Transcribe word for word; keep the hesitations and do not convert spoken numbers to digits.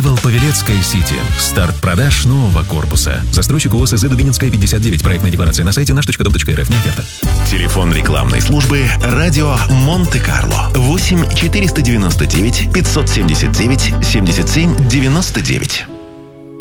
Travel Павелецкая Сити. Старт продаж нового корпуса. Застройщик ООО СЗ Дубининская, пятьдесят девять. Проектная декларация на сайте наш точка дом точка эр эф. Не оферта. Телефон рекламной службы «Радио Монте-Карло». восемь четыреста девяносто девять пятьсот семьдесят девять семьдесят семь девяносто девять.